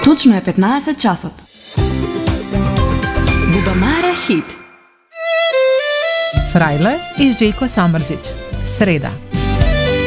Точно е 15 часот. Бубамара хит. Фрајле и Жејко Самрџиć. Среда.